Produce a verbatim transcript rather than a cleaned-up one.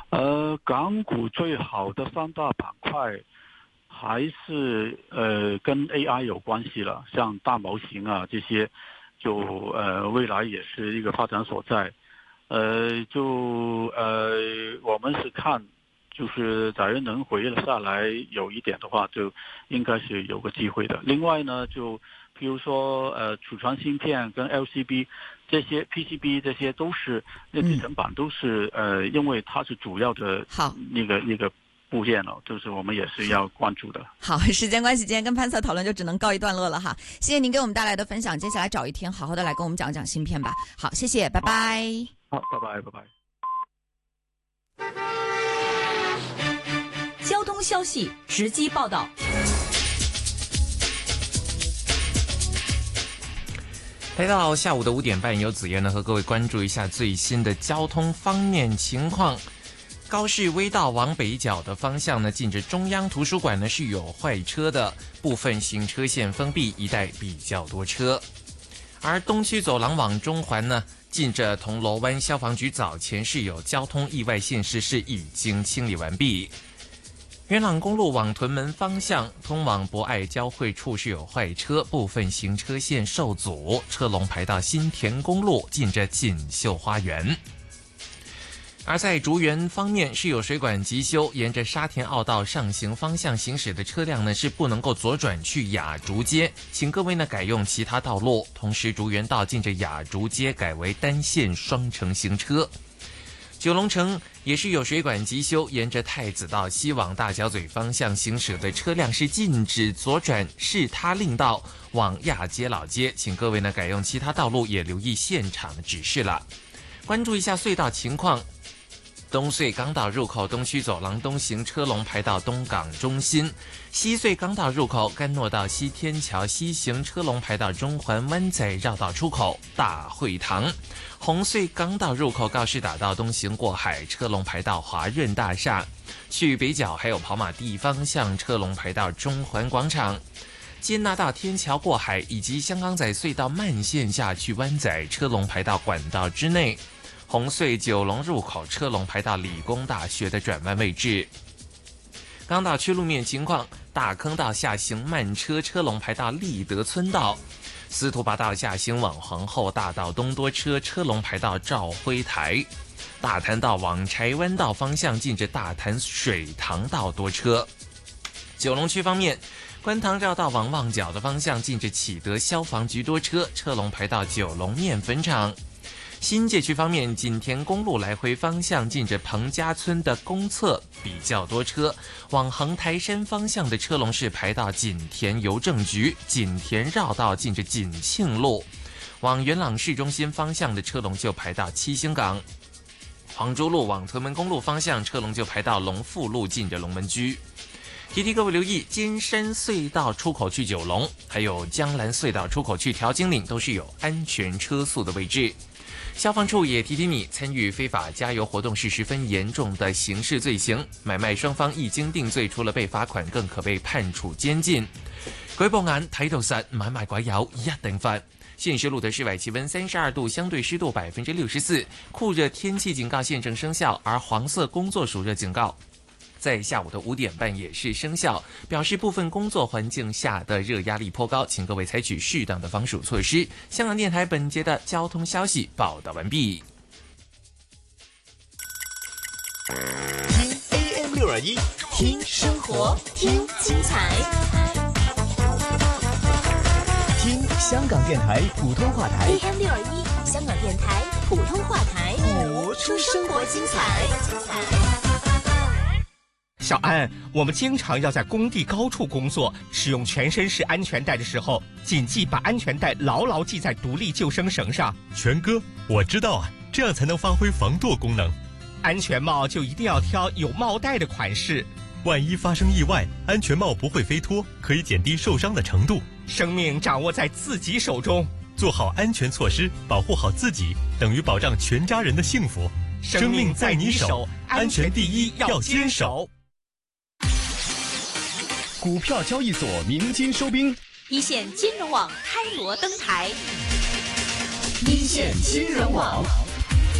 呃，港股最好的三大板块还是呃跟 A I 有关系了，像大模型啊这些，就呃未来也是一个发展所在。呃，就呃我们是看，就是假如能回了下来有一点的话，就应该是有个机会的。另外呢，就比如说呃储存芯片跟 L C B 这些 P C B 这些都是那底层板都是、嗯、呃，因为它是主要的好那个那个部件了，就是我们也是要关注的。 好，时间关系，今天跟潘策讨论就只能告一段落了哈。谢谢您给我们带来的分享，接下来找一天好好的来跟我们讲讲芯片吧。好，谢谢，拜拜。 好，拜拜，拜拜。 交通消息直击报道。 来到下午的五点半，由子燕呢和各位关注一下最新的交通方面情况。高市威道往北角的方向呢，近着中央图书馆呢是有坏车的，部分行车线封闭，一带比较多车。而东区走廊往中环呢，近着铜锣湾消防局早前是有交通意外现实是已经清理完毕。元朗公路往屯门方向通往博爱交汇处是有坏车，部分行车线受阻，车龙排到新田公路近着锦绣花园。而在竹园方面是有水管急修，沿着沙田澳道上行方向行驶的车辆呢是不能够左转去雅竹街，请各位呢改用其他道路。同时竹园道近着雅竹街改为单线双程行车。九龙城也是有水管急修，沿着太子道西往大角咀方向行驶的车辆是禁止左转是他令道往亚皆老街，请各位呢改用其他道路，也留意现场的指示了。关注一下隧道情况。东隧港岛入口东区走廊东行车龙排到东港中心，西隧港岛入口甘诺道西天桥西行车龙排到中环湾仔绕道出口大会堂，红隧港岛入口告士打道东行过海车龙排到华润大厦，去北角还有跑马地方向车龙排到中环广场，接纳到天桥过海以及香港仔隧道慢线下去湾仔车龙排到管道之内，红隧九龙入口车龙排到理工大学的转弯位置。港岛区路面情况，大坑道下行慢车车龙排到立德村道，司徒拔道下行往皇后大道东多车车龙排到兆辉台，大潭道往柴湾道方向近着大潭水塘道多车。九龙区方面，观塘绕道往旺角的方向近着启德消防局多车，车龙排到九龙面粉厂。新界区方面，锦田公路来回方向近着彭家村的公厕比较多车，往横台山方向的车龙是排到锦田邮政局，锦田绕道近着锦庆路，往元朗市中心方向的车龙就排到七星港。黄竹路往屯门公路方向车龙就排到龙富路近着龙门居。提提各位留意，尖山隧道出口去九龙，还有江兰隧道出口去调景岭都是有安全车速的位置。消防处也提提你，参与非法加油活动是十分严重的刑事罪行，买卖双方一经定罪，除了被罚款，更可被判处监禁。舉報眼睇到實，買賣鬼友一定罰。現時錄得室外氣溫三十二度，相對濕度百分之六十四，酷熱天氣警告現正生效，而黃色工作暑熱警告在下午的五點半也是生效，表示部分工作環境下的熱壓力頗高，請各位採取適當的防暑措施。香港電台本節的交通消息報道完畢。 聽 A M 六二一，聽生活，聽精彩，聽香港電台普通話台 A M 六二一，香港電台普通話台， 播出生活精彩。 小安，我们经常要在工地高处工作，使用全身式安全带的时候，谨记把安全带牢牢系在独立救生绳上。 全哥，我知道啊，这样才能发挥防舵功能。 安全帽就一定要挑有帽带的款式， 万一发生意外，安全帽不会飞脱，可以减低受伤的程度。 生命掌握在自己手中， 做好安全措施，保护好自己，等于保障全家人的幸福。 生命在你手，安全第一，要坚守。 股票交易所鸣金收兵， 一线金融网开锣登台， 一线金融网。